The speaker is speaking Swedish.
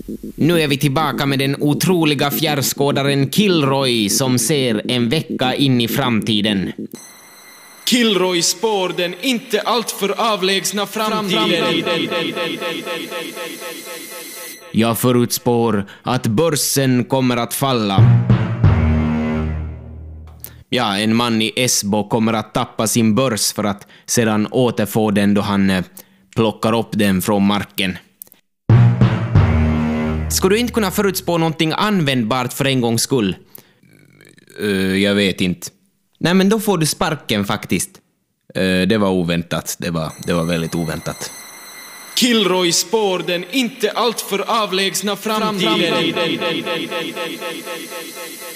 Nu är vi tillbaka med den otroliga fjärrskådaren Kilroy som ser en vecka in i framtiden. Kilroy spår den inte alltför avlägsna framtiden. Jag förutspår att börsen kommer att falla. Ja, en man i Esbo kommer att tappa sin börs för att sedan återfå den då han plockar upp den från marken. Ska du inte kunna förutspå någonting användbart för en gångs skull? Jag vet inte. Nej, men då får du sparken faktiskt. Det var oväntat. Det var väldigt oväntat. Kilroy spår den inte alltför avlägsna framtiden.